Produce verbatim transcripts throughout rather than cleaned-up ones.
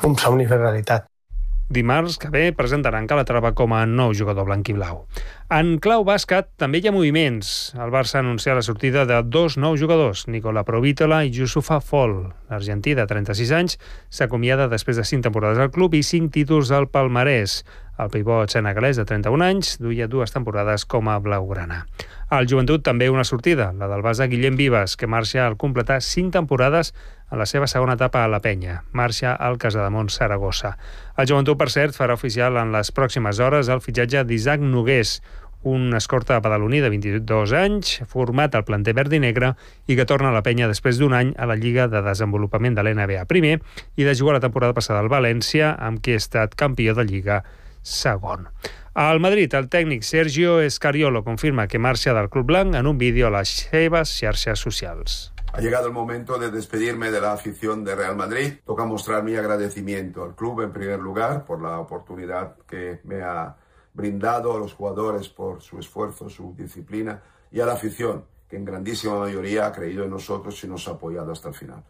un somni fer realitat. Dimarts que ve presentaran Calatrava com a nou jugador blanquiblau. En clau bàsquet també hi ha moviments. El Barça ha anunciat la sortida de dos nous jugadors, Nicola Provítola i Youssoufa Fall. L'argentí, de trenta-sis anys, s'acomiada després de cinc temporades al club i cinc títols al palmarès. El pivot senegalès, de trenta-un anys, duia dues temporades com a blaugrana. Al Joventut també una sortida, la del base Guillem Vives, que marxa al completar cinc temporades en la seva segona etapa a la penya. Marxa al Casademont Saragossa. El Joventut, per cert, farà oficial en les pròximes hores el fitxatge d'Isaac Nogués, un escorta badaloní de vint-i-dos anys, format al planter verd i negre i que torna a la penya després d'un any a la Lliga de Desenvolupament de l'N B A primer i de jugar la temporada passada al València, amb qui ha estat campió de Lliga segon. Al Madrid, el tècnic Sergio Escariolo confirma que marxa del club blanc en un vídeo a les seves xarxes socials. Ha llegado el momento de despedirme de la afición de Real Madrid. Toca mostrar mi agradecimiento al club en primer lugar por la oportunidad que me ha brindado, a los jugadores por su esfuerzo, su disciplina y a la afición que en grandísima mayoría ha creído en nosotros y nos ha apoyado hasta el final.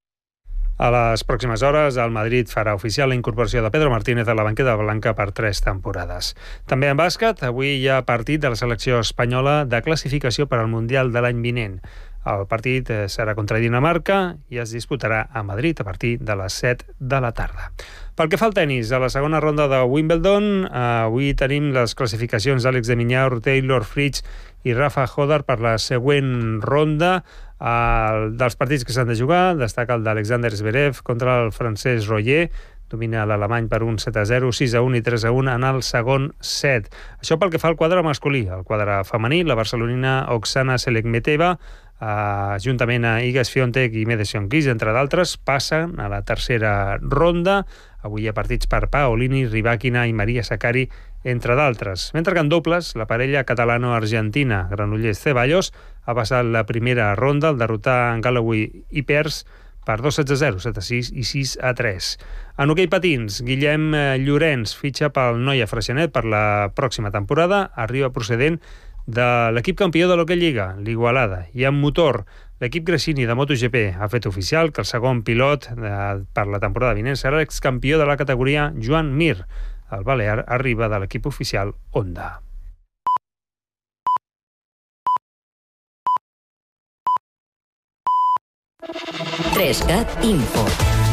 A les pròximes hores, el Madrid farà oficial la incorporació de Pedro Martínez a la banqueta blanca per tres temporades. També en bàsquet, avui hi ha partit de la selecció espanyola de classificació per al Mundial de l'any vinent. El partit serà contra Dinamarca i es disputarà a Madrid a partir de les set de la tarda. Pel que fa al tenis, a la segona ronda de Wimbledon, avui tenim les classificacions d'Àlex de Minaur, Taylor Fritz i Rafa Hodar per la següent ronda. El, dels partits que s'han de jugar, destaca el d'Alexander Zverev contra el francès Royer. Domina l'alemany per un set a zero, sis a un i tres a un en el segon set. Això pel que fa al quadre masculí. El quadre femení, la barcelonina Oksana Selekmeteva, Uh, juntament a Iga Swiatek i Madison Keys, entre d'altres, passen a la tercera ronda. Avui hi ha partits per Paolini, Rybakina i Maria Sakkari, entre d'altres. Mentre que en dobles, la parella catalano-argentina Granollers-Ceballos ha passat la primera ronda al derrotar en Galloway i Pers per dos sets a zero, set a sis i sis a tres. En hoquei patins, Guillem Llorenç fitxa pel Noia Freixenet per la pròxima temporada. Arriba procedent de l'equip campió de l'Hockey Lliga, l'Igualada. I en motor, l'equip Gresini de MotoGP ha fet oficial que el segon pilot de, per la temporada vinent serà l'excampió de la categoria Joan Mir. El balear arriba de l'equip oficial Honda. tres cat Info.